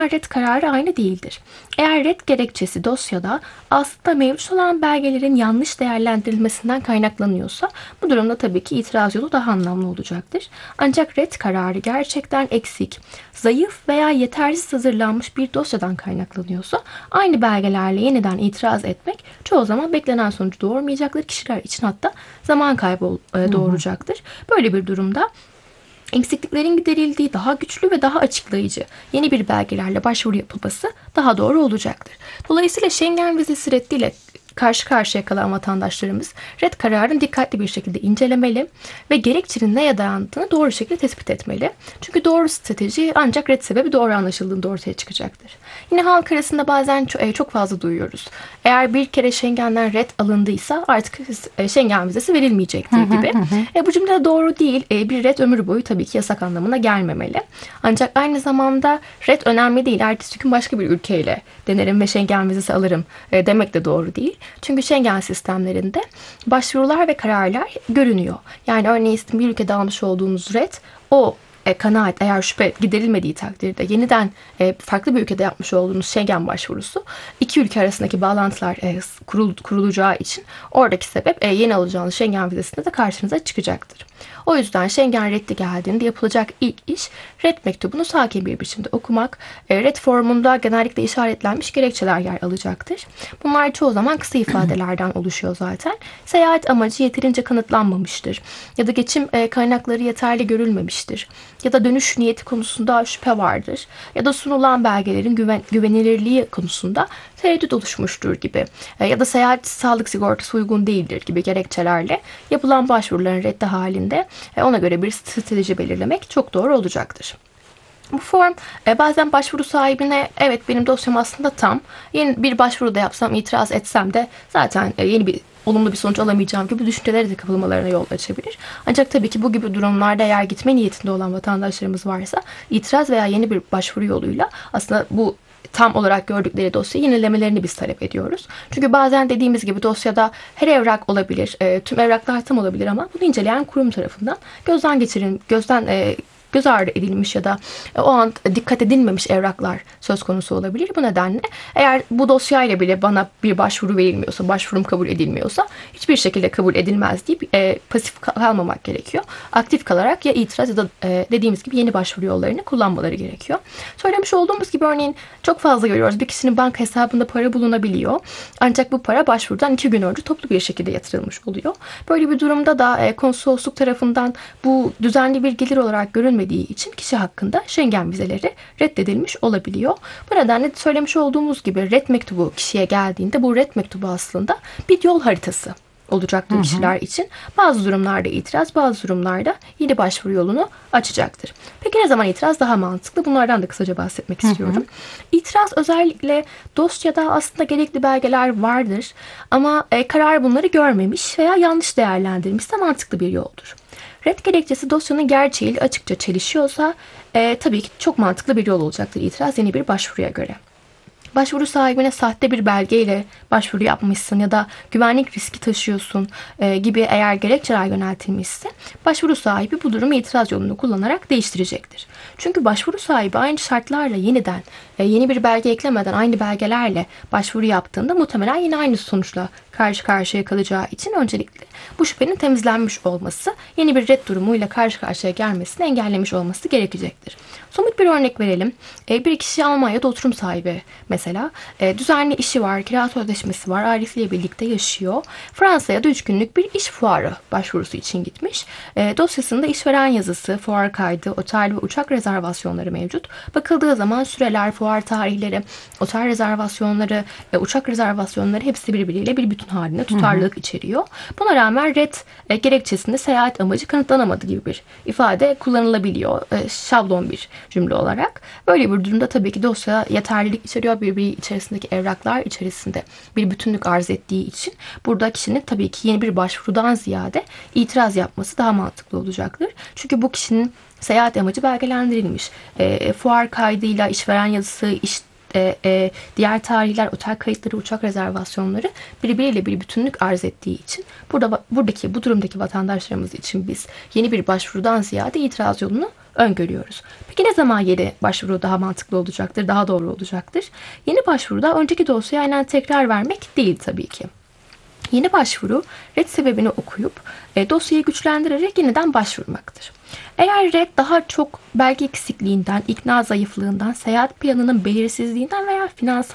red kararı aynı değildir. Eğer red gerekçesi dosyada aslında mevcut olan belgelerin yanlış değerlendirilmesinden kaynaklanıyorsa bu durumda tabii ki itiraz yolu daha anlamlı olacaktır. Ancak red kararı gerçekten eksik, zayıf veya yetersiz hazırlanmış bir dosyadan kaynaklanıyorsa aynı belgelerle yeniden itiraz etmek çoğu zaman beklenen sonucu doğurmayacaktır. Kişiler için hatta zaman kaybı doğuracaktır. Böyle bir durumda eksikliklerin giderildiği daha güçlü ve daha açıklayıcı yeni bir belgelerle başvuru yapılması daha doğru olacaktır. Dolayısıyla Schengen vizesi reddiyle karşı karşıya kalan vatandaşlarımız red kararını dikkatli bir şekilde incelemeli ve gerekçenin neye dayandığını doğru şekilde tespit etmeli. Çünkü doğru strateji ancak red sebebi doğru anlaşıldığında ortaya çıkacaktır. Yine halk arasında bazen çok fazla duyuyoruz. Eğer bir kere Schengen'den red alındıysa artık Schengen vizesi verilmeyecektir gibi. Bu cümle doğru değil. Bir red ömür boyu tabii ki yasak anlamına gelmemeli. Ancak aynı zamanda red önemli değil. Ertesi gün başka bir ülkeyle denerim ve Schengen vizesi alırım demek de doğru değil. Çünkü Schengen sistemlerinde başvurular ve kararlar görünüyor. Yani örneğin bir ülkede almış olduğunuz red o kanaat eğer şüphe giderilmediği takdirde yeniden farklı bir ülkede yapmış olduğunuz Schengen başvurusu iki ülke arasındaki bağlantılar kurulacağı için oradaki sebep yeni alacağınız Schengen vizesinde de karşınıza çıkacaktır. O yüzden Schengen reddi geldiğinde yapılacak ilk iş red mektubunu sakin bir biçimde okumak. Red formunda genellikle işaretlenmiş gerekçeler yer alacaktır. Bunlar çoğu zaman kısa ifadelerden oluşuyor zaten. Seyahat amacı yeterince kanıtlanmamıştır. Ya da geçim kaynakları yeterli görülmemiştir. Ya da dönüş niyeti konusunda şüphe vardır. Ya da sunulan belgelerin güvenilirliği konusunda tereddüt oluşmuştur gibi. Ya da seyahat sağlık sigortası uygun değildir gibi gerekçelerle yapılan başvuruların reddi halinde ona göre bir strateji belirlemek çok doğru olacaktır. Bu form bazen başvuru sahibine evet benim dosyam aslında tam, yeni bir başvuru da yapsam itiraz etsem de zaten yeni bir olumlu bir sonuç alamayacağım gibi düşüncelere de kapılmalarına yol açabilir. Ancak tabii ki bu gibi durumlarda eğer gitme niyetinde olan vatandaşlarımız varsa itiraz veya yeni bir başvuru yoluyla aslında bu tam olarak gördükleri dosyayı yenilemelerini biz talep ediyoruz. Çünkü bazen dediğimiz gibi dosyada her evrak olabilir, tüm evraklar tam olabilir ama bunu inceleyen kurum tarafından göz ardı edilmiş ya da o an dikkat edilmemiş evraklar söz konusu olabilir. Bu nedenle eğer bu dosyayla bile bana bir başvuru verilmiyorsa, başvurum kabul edilmiyorsa hiçbir şekilde kabul edilmez deyip pasif kalmamak gerekiyor. Aktif kalarak ya itiraz ya da dediğimiz gibi yeni başvuru yollarını kullanmaları gerekiyor. Söylemiş olduğumuz gibi örneğin çok fazla görüyoruz. Bir kişinin banka hesabında para bulunabiliyor. Ancak bu para başvurudan 2 gün önce toplu bir şekilde yatırılmış oluyor. Böyle bir durumda da konsolosluk tarafından bu düzenli bir gelir olarak görünmediği için kişi hakkında Schengen vizeleri reddedilmiş olabiliyor. Bu nedenle söylemiş olduğumuz gibi red mektubu kişiye geldiğinde bu red mektubu aslında bir yol haritası olacaktır kişiler için. Bazı durumlarda itiraz, bazı durumlarda yeni başvuru yolunu açacaktır. Peki ne zaman itiraz daha mantıklı? Bunlardan da kısaca bahsetmek istiyorum. İtiraz özellikle dosyada aslında gerekli belgeler vardır ama karar bunları görmemiş veya yanlış değerlendirmişse mantıklı bir yoldur. Red gerekçesi dosyanın gerçeğiyle açıkça çelişiyorsa tabii ki çok mantıklı bir yol olacaktır itiraz yeni bir başvuruya göre. Başvuru sahibine sahte bir belgeyle başvuru yapmışsın ya da güvenlik riski taşıyorsun gibi eğer gerekçeler yöneltilmişse başvuru sahibi bu durumu itiraz yolunu kullanarak değiştirecektir. Çünkü başvuru sahibi aynı şartlarla yeniden yeni bir belge eklemeden aynı belgelerle başvuru yaptığında muhtemelen yine aynı sonuçla karşı karşıya kalacağı için öncelikle bu şüphenin temizlenmiş olması, yeni bir red durumuyla karşı karşıya gelmesini engellemiş olması gerekecektir. Somut bir örnek verelim. Bir kişi Almanya'da oturum sahibi mesela. Düzenli işi var, kira sözleşmesi var, ailesiyle birlikte yaşıyor. Fransa'ya da 3 günlük bir iş fuarı başvurusu için gitmiş. Dosyasında işveren yazısı, fuar kaydı, otel ve uçak rezervasyonları mevcut. Bakıldığı zaman süreler, fuar tarihleri, otel rezervasyonları, uçak rezervasyonları hepsi birbiriyle bir bütün halinde tutarlılık içeriyor. Buna rağmen red gerekçesinde seyahat amacı kanıtlanamadı gibi bir ifade kullanılabiliyor. Şablon bir cümle olarak. Böyle bir durumda tabii ki dosya yeterlilik içeriyor. Birbiri içerisindeki evraklar içerisinde bir bütünlük arz ettiği için burada kişinin tabii ki yeni bir başvurudan ziyade itiraz yapması daha mantıklı olacaktır. Çünkü bu kişinin seyahat amacı belgelendirilmiş. Fuar kaydıyla işveren yazısı, iş diğer tarihler, otel kayıtları, uçak rezervasyonları birbiriyle bir bütünlük arz ettiği için bu durumdaki vatandaşlarımız için biz yeni bir başvurudan ziyade itiraz yolunu öngörüyoruz. Peki ne zaman yeni başvuru daha mantıklı olacaktır, daha doğru olacaktır? Yeni başvuruda önceki dosyaya aynen tekrar vermek değil tabii ki. Yeni başvuru red sebebini okuyup dosyayı güçlendirerek yeniden başvurmaktır. Eğer red daha çok belge eksikliğinden, ikna zayıflığından, seyahat planının belirsizliğinden veya finansal